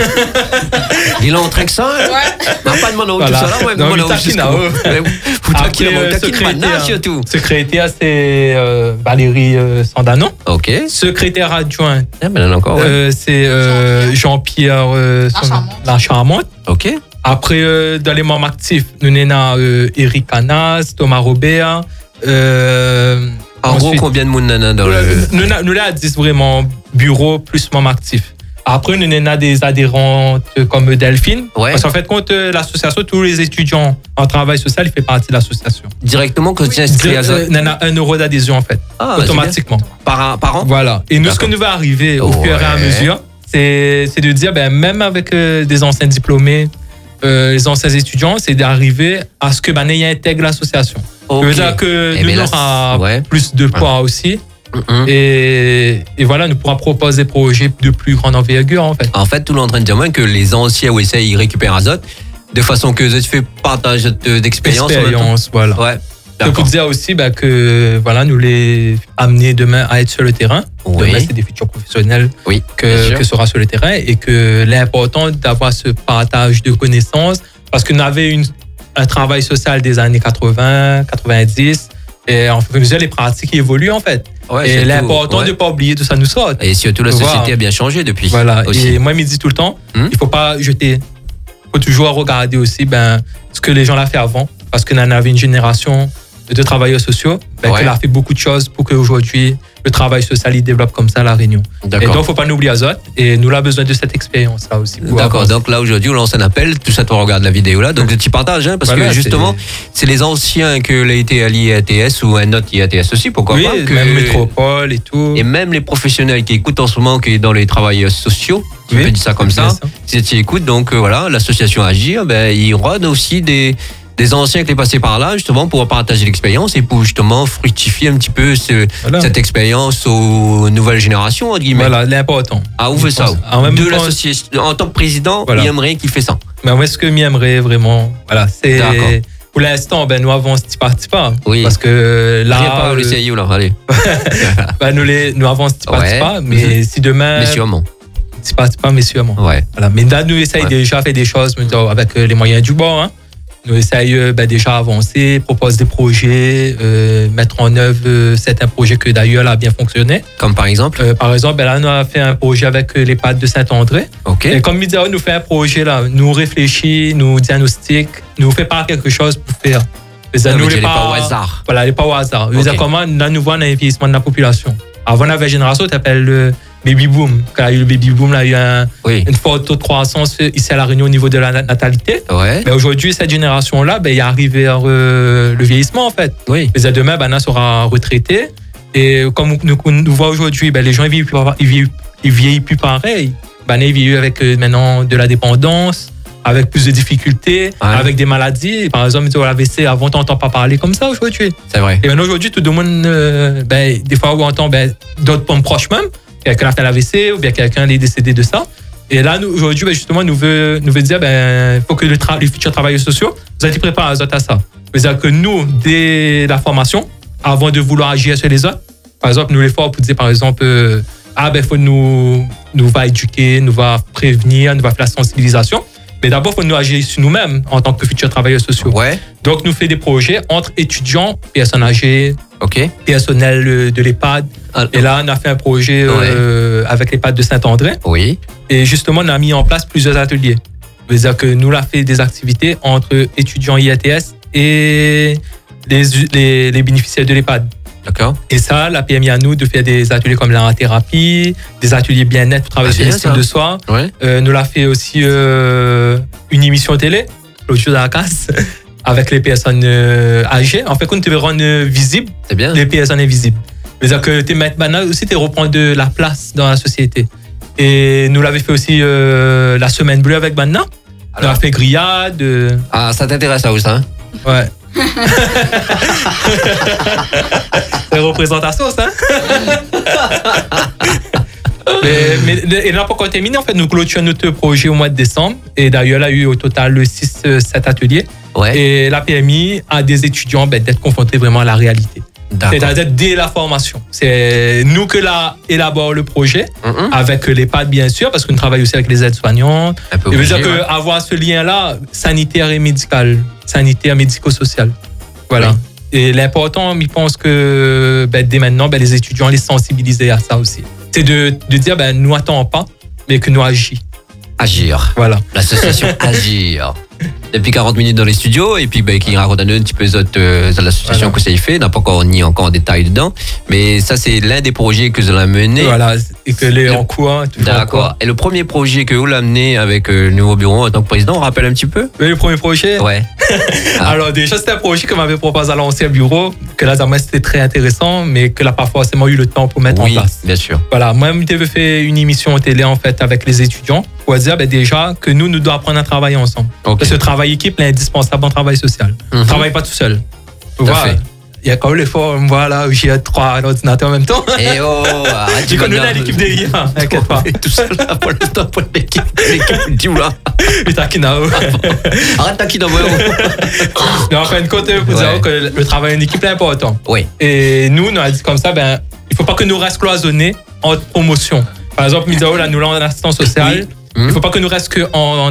Il est en train que ça, hein. Ouais. M'a pas demandé où Voilà. tout ça là, ouais, Non, moi, mais là, taquine, jusqu'au- ah, ouais. Ouais, Vous Après, taquinez, euh, vous taquinez secrétaire. maintenant, surtout. Secrétaire, c'est euh, Valérie euh, Sandanon. Ok. Secrétaire adjoint, Ah, ben là encore, ouais. euh, c'est euh, Jean-Pierre euh, son- Lacharmante. Lacharmante. Ok. Après, euh, dans les membres actifs, nous avons euh, Eric Canas, Thomas Robert. Euh, En gros, ensuite, combien de monde nana dans le. euh, nous avons nous, avons dix vraiment bureau plus membres actifs. Après, nous avons des adhérentes comme Delphine. Ouais. Parce qu'en fait, quand euh, l'association, tous les étudiants en travail social, ils font partie de l'association. Directement, quand tu t'inscris à ça. Euh, Nous avons un euro d'adhésion, en fait, Ah, c'est automatiquement. bien. Par, par an. Voilà. Et nous, ce que D'accord. nous va arriver au fur et à Ouais. mesure, c'est c'est de dire, ben, même avec euh, des anciens diplômés, euh, les anciens étudiants, c'est d'arriver à ce que ben, ils intègrent l'association. Ça veut Ok. dire que Eh nous ben là, aura ouais. plus de poids aussi. Mhm. Et, et voilà, nous pourrons proposer des projets de plus grande envergure, en fait. En fait, tout le monde est en train de dire moi que les anciens O S A ils récupèrent azote de façon que tu fais partage de- d'expérience. en même temps. Expérience, voilà. Ouais. Je peux D'accord. dire aussi ben, que voilà, nous les amener demain à être sur le terrain. Oui. Demain, c'est des futurs professionnels Oui. bien que, sûr. que sera sur le terrain et que l'important d'avoir ce partage de connaissances parce qu'on avait une, un travail social des années quatre-vingts, quatre-vingt-dix et en fait, les pratiques évoluent en fait. Ouais, et surtout, l'important ouais. de ne pas oublier tout ça nous sort. Et surtout, la Voilà. société a bien changé depuis. Voilà. Aussi. Et moi, il me dit tout le temps, Hmm. il faut pas jeter. Il faut toujours regarder aussi ben, ce que les gens l'ont fait avant. Parce qu'on en avait une génération de travailleurs sociaux ben, Ouais. qui a fait beaucoup de choses pour qu'aujourd'hui, le travail social il développe comme ça à La Réunion. Et donc, il D'accord. ne faut pas nous oublier Azote. Et nous, on a besoin de cette expérience-là aussi. pour D'accord. avancer. Donc là, aujourd'hui, on lance un appel. Tout ça, tu regardes la vidéo là. Donc, tu partages, hein, parce Voilà, que c'est- justement, c'est les anciens que l'ont été à l'I A T S ou un autre I A T S aussi, pourquoi Oui, pas. que- même métropole et tout. Et même les professionnels qui écoutent en ce moment, qui est dans les travailleurs sociaux, tu Oui, peux dire ça comme c'est ça. ça. Si tu écoutes, donc euh, voilà, l'association Agir, ben, il rôde aussi des, des anciens qui sont passés par là, justement, pour partager l'expérience et pour justement fructifier un petit peu ce- Voilà. cette expérience aux nouvelles générations, entre guillemets. Voilà, l'important. Ah, où fait ça? où En même De temps, l'association, en tant que président, Voilà. il aimerait qu'il fait ça. mais moi, ce que j'aimerais vraiment, voilà, c'est. D'accord. Pour l'instant, ben, nous avons petit parti pas. Oui. Parce que là. Rien pas euh, le C I O là, allez. ben, nous, les, nous avons petit parti Ouais. pas. Mais si demain. Mais sûrement. Petit parti pas, mais sûrement. Ouais. Voilà. Mais là, nous essayons Ouais. déjà faire des choses mais, euh, avec euh, les moyens du bord. Hein. Nous essayons ben, déjà avancer, proposer des projets, euh, mettre en œuvre euh, certains projets que d'ailleurs a bien fonctionné. Comme par exemple. Euh, par exemple, ben, là, nous avons fait un projet avec euh, les pâtes de Saint-André. Ok. Et comme Midia nous fait un projet là, nous réfléchit, nous diagnostique, nous fait pas quelque chose pour faire. C'est-à-dire, Non, mais nous, tu les n'es pas au hasard. Voilà, elle n'est pas au hasard. Ok. Okay. Comment là, nous voyons un vieillissement de la population. Avant, on avait une génération qui s'appelle le baby boom. Quand il y a eu le baby boom, là, il y a un, Oui. une forte taux de croissance ici à La Réunion au niveau de la nat- natalité. Ouais. Mais aujourd'hui, cette génération-là, ben, il est arrivé vers euh, le vieillissement, en fait. Oui. Mais demain, ben, on sera retraité. Et comme nous, nous voyons aujourd'hui, ben, les gens ne vieillissent plus, ils vieillissent, ils vieillissent plus pareil. Ben, ils vieillissent avec euh, maintenant de la dépendance, avec plus de difficultés, avec des maladies. Par exemple, l'A V C, avant, on n'entend pas parler comme ça aujourd'hui. C'est vrai. Et maintenant, aujourd'hui, tout le monde, euh, ben, des fois, on entend ben, d'autres pommes proches même, quelqu'un a fait l'A V C ou bien quelqu'un est décédé de ça. Et là, nous, aujourd'hui, ben, justement, nous veut, nous veut dire ben, faut que le tra- les futurs travailleurs sociaux, vous êtes préparés à, à ça. C'est-à-dire que nous, dès la formation, avant de vouloir agir sur les autres, par exemple, nous les forts pour dire, par exemple, euh, ah, ben, faut nous, nous va éduquer, nous va prévenir, nous va faire la sensibilisation. Mais d'abord, il faut nous agir sur nous-mêmes en tant que futurs travailleurs sociaux. Ouais. Donc, nous faisons des projets entre étudiants, personnes âgées, Ok. personnel euh, de l'EHPAD. Ah, Et là, on a fait un projet euh, avec l'EHPAD de Saint-André. Oui. Et justement, on a mis en place plusieurs ateliers. C'est-à-dire que nous, on a fait des activités entre étudiants I A T S et les, les, les bénéficiaires de l'EHPAD. D'accord. Et ça, la P M I à nous de faire des ateliers comme la thérapie, des ateliers bien-être pour travailler Ah, sur bien l'estime ça. de soi. Ouais. Euh, nous l'a fait aussi euh, une émission télé, l'autre jour à la casse, avec les personnes euh, âgées. En fait, on te rendre visible C'est bien. les personnes invisibles. C'est-à-dire que tu maintenant aussi, tu reprends de la place dans la société. Et nous l'avons fait aussi euh, la semaine bleue avec Banna. On Alors. a fait grillade. euh, Ah, ça t'intéresse ça, ça, hein? Ouais. C'est représentation, ça. mais, mais et là, pour qu'on termine, en fait, nous clôturons notre projet au mois de décembre. Et d'ailleurs, là, il y a eu au total six sept ateliers. Ouais. Et la P M I a des étudiants ben, d'être confrontés vraiment à la réalité. D'accord. C'est-à-dire dès la formation. C'est nous que là élabore le projet, Mhm. avec les P A D bien sûr, parce qu'on travaille aussi avec les aides-soignantes. Un peu Et veut obligé, dire ouais. qu'avoir ce lien-là, sanitaire et médical, sanitaire, médico-social. Voilà. Oui. Et l'important, je pense que ben, dès maintenant, ben, les étudiants, les sensibiliser à ça aussi. C'est de, de dire, ben, nous attendons pas, mais que nous agissons. Agir. Voilà. L'association Agir. Depuis quarante minutes dans les studios et puis ben, qui raconte un petit peu les autres euh, de l'association Voilà. que ça y fait. On n'a pas encore ni encore en détail dedans. Mais ça, c'est l'un des projets que vous allez mener. Voilà. Et que les Le- en cours, toujours en D'accord. cours. Et le premier projet que vous l'amenez avec euh, le nouveau bureau en tant que président, on rappelle un petit peu? Mais le premier projet, Ouais. Ah. Alors déjà, c'était un projet que m'avait proposé à l'ancien bureau, que là, moi, c'était très intéressant, mais que là, pas forcément eu le temps pour mettre Oui, en place. bien sûr. Voilà, moi, je devais faire une émission télé, en fait, avec les étudiants, pour dire ben, déjà que nous, nous devons apprendre à travailler ensemble. Ok. Parce que le travail équipe est indispensable en travail social. On Mhm. ne travaille pas tout seul. Tout à Voilà. fait. Il y a quand même l'effort, voilà, où j'ai trois ordinateurs en même temps. Eh oh, arrête, J'ai tu connu vas là dire- l'équipe derrière, t'inquiète pas. Tout seul là pour l'instant pour l'équipe. L'équipe du là. Et Takinao. Arrête ta qui dans moi. Mais en fin de compte, pour Ouais. dire que le travail en équipe est important. Oui. Et nous, on a dit comme ça, ben, il faut pas que nous restent cloisonnés en promotion. Par exemple, Midao, là, nous, là, en assistance sociale, Oui. il faut pas que nous restent que en, en